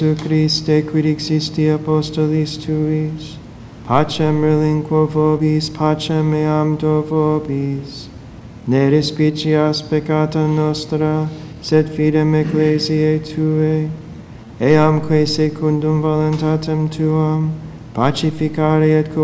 Christe, quid existi apostolis tuis, pacem relinquo vobis, pacem meam do vobis. Ne respicias peccata nostra, sed fidem ecclesiae Tuae, eamque secundum voluntatem Tuam, pacificare et